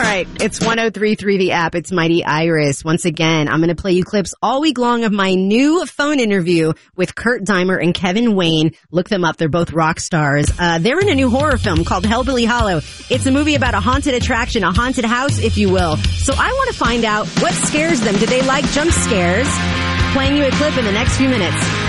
right. It's 103.3 The App. It's Mighty Iris. Once again, I'm going to play you clips all week long of my new phone interview with Kurt Deimer and Kevin Wayne. Look them up. They're both rock stars. They're in a new horror film called Hellbilly Hollow. It's a movie about a haunted attraction, a haunted house, if you will. So I want to find out what scares them. Do they like jump scares? Playing you a clip in the next few minutes.